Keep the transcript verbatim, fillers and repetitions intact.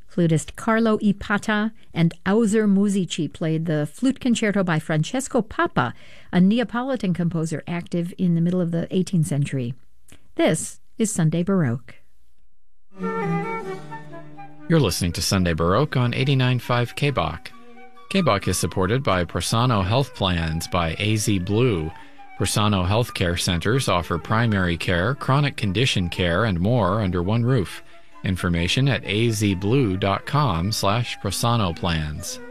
Flutist Carlo Ipata and Auser Musici played the flute concerto by Francesco Papa, a Neapolitan composer active in the middle of the eighteenth century. This is Sunday Baroque. You're listening to Sunday Baroque on eighty-nine point five K B O C. K B O C is supported by Persano Health Plans by A Z Blue. Persano Healthcare Centers offer primary care, chronic condition care, and more under one roof. Information at azblue.com slash Persano Plans.